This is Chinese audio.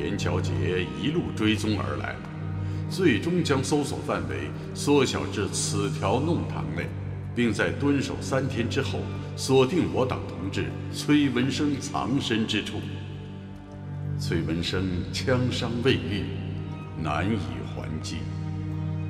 田乔杰一路追踪而来，最终将搜索范围缩小至此条弄堂内，并在蹲守3天之后，锁定我党同志崔文生藏身之处。崔文生枪伤未愈，难以还击。